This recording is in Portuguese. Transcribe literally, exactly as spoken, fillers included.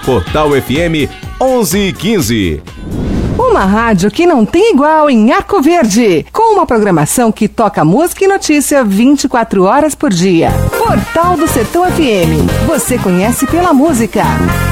Portal F M onze e quinze. Uma rádio que não tem igual em Arco Verde, com uma programação que toca música e notícia vinte e quatro horas por dia. Portal do Sertão F M, você conhece pela música.